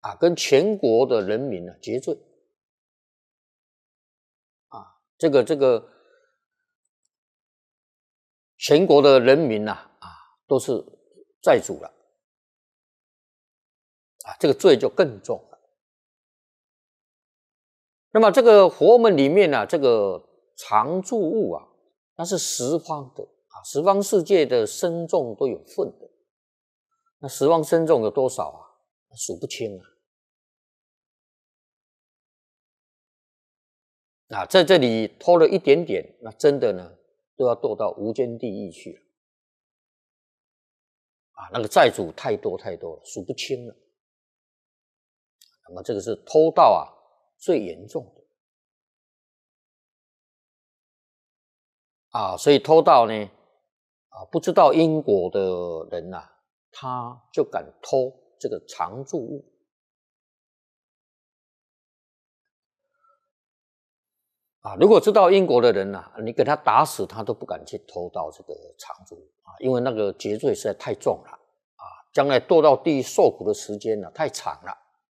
跟全国的人民结罪这个全国的人民都是债主了这个罪就更重了。那么这个佛门里面这个常住物那是十方的十方世界的僧众都有份的。那十方僧众有多少数不清在这里偷了一点点，那真的呢都要堕到无间地狱去了那个债主太多太多了，数不清了。那么这个是偷盗最严重的所以偷盗呢不知道因果的人他就敢偷这个常住物如果知道因果的人你给他打死他都不敢去偷盗这个常住物因为那个劫罪实在太重了将来堕到地狱受苦的时间太长了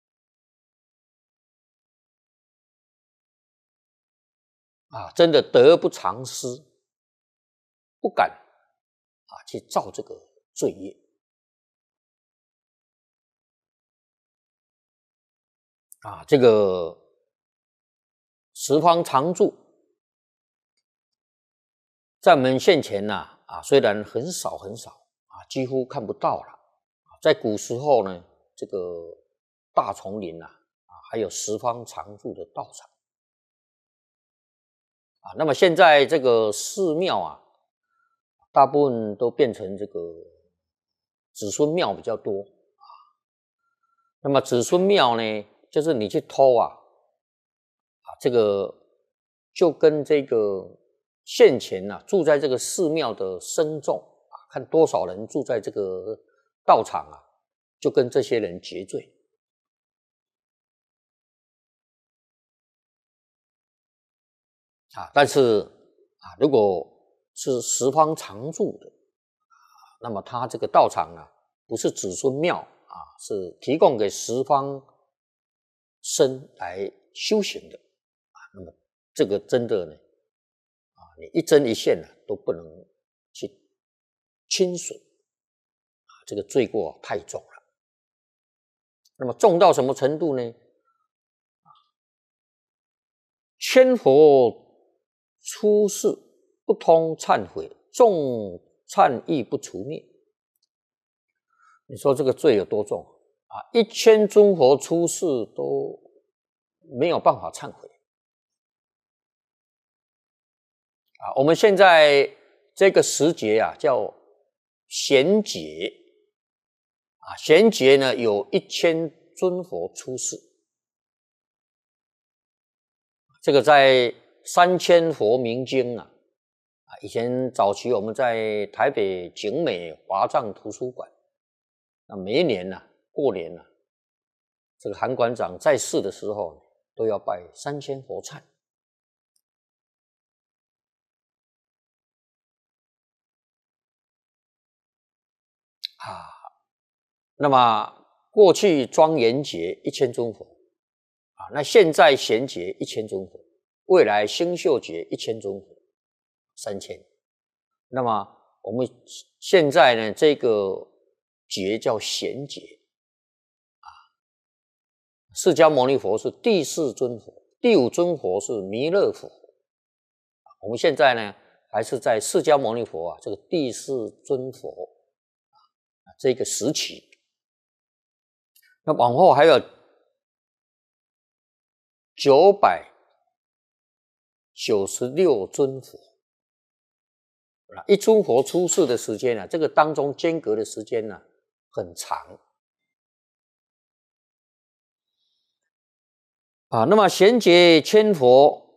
真的得不偿失，不敢去造这个罪业这个十方常住在我们现前虽然很少很少几乎看不到了在古时候呢这个大丛林还有十方常住的道场那么现在这个寺庙大部分都变成这个子孙庙比较多那么子孙庙呢就是你去偷这个就跟这个现前住在这个寺庙的僧众看多少人住在这个道场就跟这些人结罪但是如果是十方常住的那么他这个道场不是子孙庙是提供给十方僧来修行的那么这个真的呢你一针一线都不能去轻损这个罪过太重了。那么重到什么程度呢？千佛出世不通忏悔，众忏亦不除灭。你说这个罪有多重1000尊佛出世都没有办法忏悔我们现在这个时节叫贤节贤节呢有1000尊佛出世这个在三千佛明经以前早期我们在台北景美华藏图书馆每一年过年这个韩馆长在世的时候都要拜3000佛忏那么过去庄严节1000尊佛那现在贤节1000尊佛，未来星宿节1000尊佛，3000。那么我们现在呢这个节叫贤节释迦牟尼佛是第4尊佛，第5尊佛是弥勒佛我们现在呢还是在释迦牟尼佛这个第4尊佛这个时期那往后还有996尊佛一尊佛出世的时间这个当中间隔的时间很长那么贤节千佛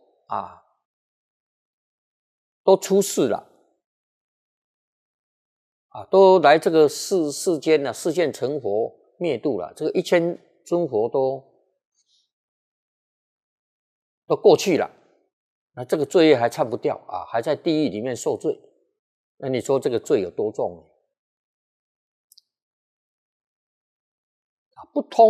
都出世了都来这个世间世间成佛灭度了这个1000尊佛都过去了那这个罪业还忏不掉还在地狱里面受罪那你说这个罪有多重呢不通